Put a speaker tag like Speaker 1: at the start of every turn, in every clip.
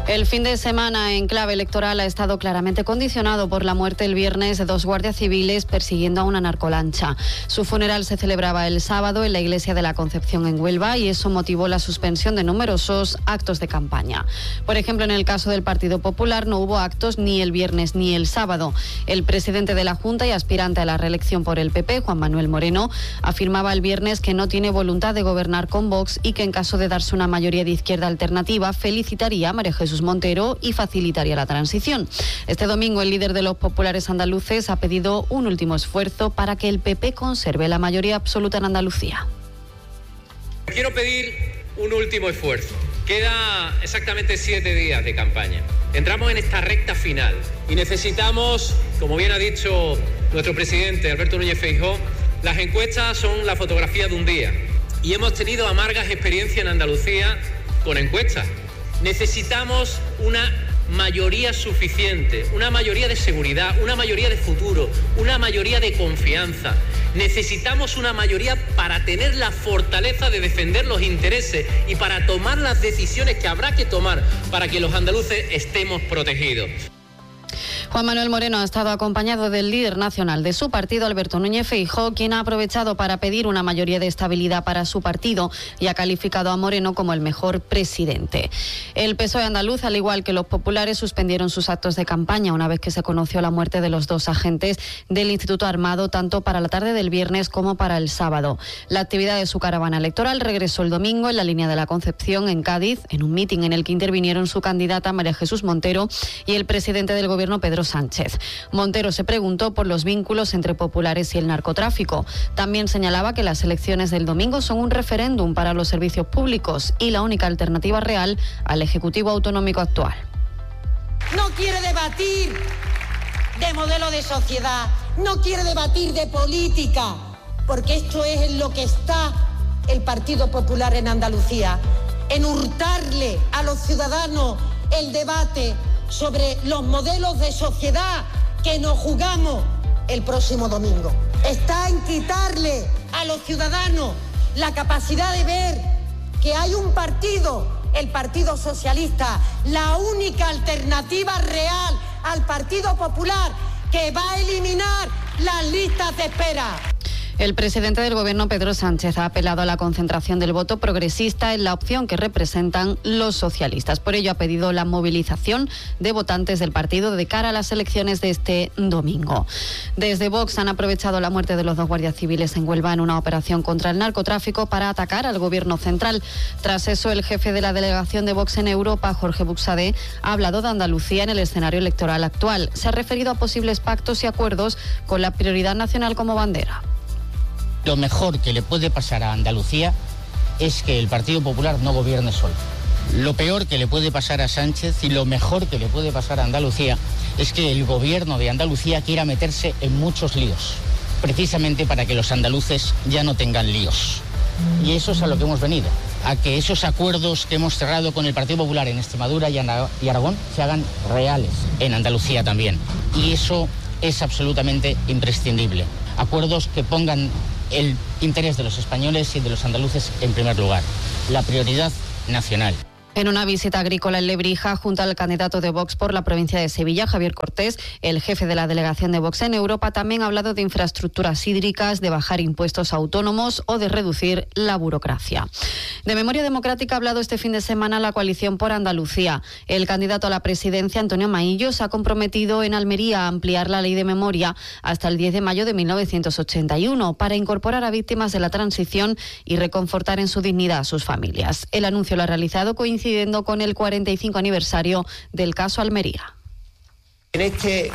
Speaker 1: El fin de semana en clave electoral ha estado claramente condicionado por la muerte el viernes de 2 guardias civiles persiguiendo a una narcolancha. Su funeral se celebraba el sábado en la iglesia de la Concepción en Huelva y eso motivó la suspensión de numerosos actos de campaña. Por ejemplo, en el caso del Partido Popular no hubo actos ni el viernes ni el sábado. El presidente de la Junta y aspirante a la reelección por el PP, Juan Manuel Moreno, afirmaba el viernes que no tiene voluntad de gobernar con Vox y que en caso de darse una mayoría de izquierda alternativa felicitaría a María Jesús Montero y facilitaría la transición. Este domingo el líder de los populares andaluces ha pedido un último esfuerzo para que el PP conserve la mayoría absoluta en Andalucía.
Speaker 2: Quiero pedir un último esfuerzo. Queda exactamente 7 días de campaña. Entramos en esta recta final y necesitamos, como bien ha dicho nuestro presidente Alberto Núñez Feijóo, las encuestas son la fotografía de un día y hemos tenido amargas experiencias en Andalucía con encuestas. Necesitamos una mayoría suficiente, una mayoría de seguridad, una mayoría de futuro, una mayoría de confianza. Necesitamos una mayoría para tener la fortaleza de defender los intereses y para tomar las decisiones que habrá que tomar para que los andaluces estemos protegidos.
Speaker 1: Juan Manuel Moreno ha estado acompañado del líder nacional de su partido, Alberto Núñez Feijóo, quien ha aprovechado para pedir una mayoría de estabilidad para su partido y ha calificado a Moreno como el mejor presidente. El PSOE andaluz, al igual que los populares, suspendieron sus actos de campaña una vez que se conoció la muerte de los 2 agentes del Instituto Armado, tanto para la tarde del viernes como para el sábado. La actividad de su caravana electoral regresó el domingo en la línea de la Concepción, en Cádiz, en un mitin en el que intervinieron su candidata María Jesús Montero y el presidente del Gobierno, Pedro Sánchez. Montero se preguntó por los vínculos entre populares y el narcotráfico. También señalaba que las elecciones del domingo son un referéndum para los servicios públicos y la única alternativa real al Ejecutivo autonómico actual.
Speaker 3: No quiere debatir de modelo de sociedad, no quiere debatir de política, porque esto es en lo que está el Partido Popular en Andalucía, en hurtarle a los ciudadanos el debate sobre los modelos de sociedad que nos jugamos el próximo domingo. Está en quitarle a los ciudadanos la capacidad de ver que hay un partido, el Partido Socialista, la única alternativa real al Partido Popular, que va a eliminar las listas de espera.
Speaker 1: El presidente del Gobierno, Pedro Sánchez, ha apelado a la concentración del voto progresista en la opción que representan los socialistas. Por ello ha pedido la movilización de votantes del partido de cara a las elecciones de este domingo. Desde Vox han aprovechado la muerte de los 2 guardias civiles en Huelva en una operación contra el narcotráfico para atacar al Gobierno central. Tras eso, el jefe de la delegación de Vox en Europa, Jorge Buxadé, ha hablado de Andalucía en el escenario electoral actual. Se ha referido a posibles pactos y acuerdos con la prioridad nacional como bandera.
Speaker 4: Lo mejor que le puede pasar a Andalucía es que el Partido Popular no gobierne solo. Lo peor que le puede pasar a Sánchez y lo mejor que le puede pasar a Andalucía es que el gobierno de Andalucía quiera meterse en muchos líos, precisamente para que los andaluces ya no tengan líos. Y eso es a lo que hemos venido, a que esos acuerdos que hemos cerrado con el Partido Popular en Extremadura y Aragón se hagan reales en Andalucía también. Y eso es absolutamente imprescindible. Acuerdos que pongan el interés de los españoles y de los andaluces en primer lugar, la prioridad nacional.
Speaker 1: En una visita agrícola en Lebrija, junto al candidato de Vox por la provincia de Sevilla, Javier Cortés, el jefe de la delegación de Vox en Europa, también ha hablado de infraestructuras hídricas, de bajar impuestos autónomos o de reducir la burocracia. De Memoria Democrática ha hablado este fin de semana la coalición por Andalucía. El candidato a la presidencia, Antonio Maillo, se ha comprometido en Almería a ampliar la ley de memoria hasta el 10 de mayo de 1981 para incorporar a víctimas de la transición y reconfortar en su dignidad a sus familias. El anuncio lo ha realizado coincidiendo con el 45 aniversario del caso Almería.
Speaker 5: En este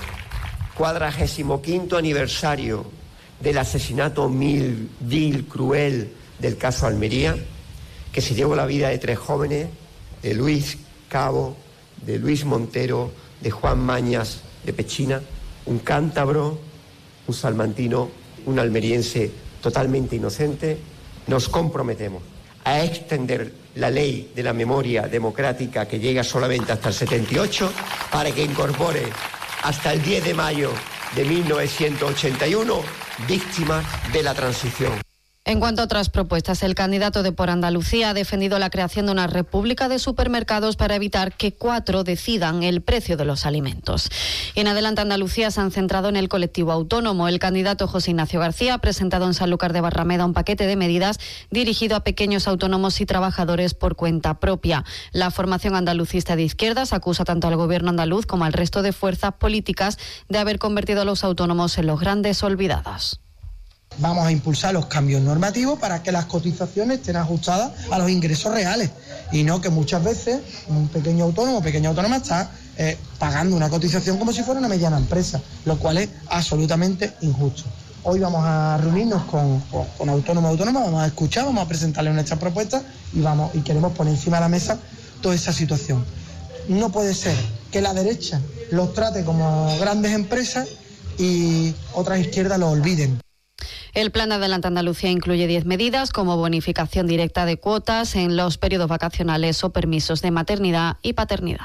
Speaker 5: 45º aniversario del asesinato vil, cruel del caso Almería, que se llevó la vida de 3 jóvenes, de Luis Cabo, de Luis Montero, de Juan Mañas, de Pechina, un cántabro, un salmantino, un almeriense totalmente inocente, nos comprometemos a extender la ley de la memoria democrática que llega solamente hasta el 78 para que incorpore hasta el 10 de mayo de 1981 víctimas de la transición.
Speaker 1: En cuanto a otras propuestas, el candidato de Por Andalucía ha defendido la creación de una república de supermercados para evitar que 4 decidan el precio de los alimentos. Y en Adelante Andalucía se han centrado en el colectivo autónomo. El candidato José Ignacio García ha presentado en Sanlúcar de Barrameda un paquete de medidas dirigido a pequeños autónomos y trabajadores por cuenta propia. La formación andalucista de izquierdas acusa tanto al gobierno andaluz como al resto de fuerzas políticas de haber convertido a los autónomos en los grandes olvidados.
Speaker 6: Vamos a impulsar los cambios normativos para que las cotizaciones estén ajustadas a los ingresos reales y no que muchas veces un pequeño autónomo o pequeña autónoma está pagando una cotización como si fuera una mediana empresa, lo cual es absolutamente injusto. Hoy vamos a reunirnos con autónomos y autónomas, vamos a escuchar, vamos a presentarles nuestras propuestas y queremos poner encima de la mesa toda esa situación. No puede ser que la derecha los trate como grandes empresas y otras izquierdas los olviden.
Speaker 1: El plan de Adelante Andalucía incluye 10 medidas como bonificación directa de cuotas en los periodos vacacionales o permisos de maternidad y paternidad.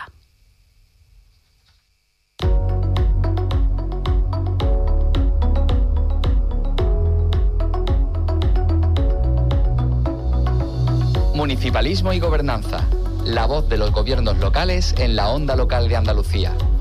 Speaker 7: Municipalismo y gobernanza. La voz de los gobiernos locales en la onda local de Andalucía.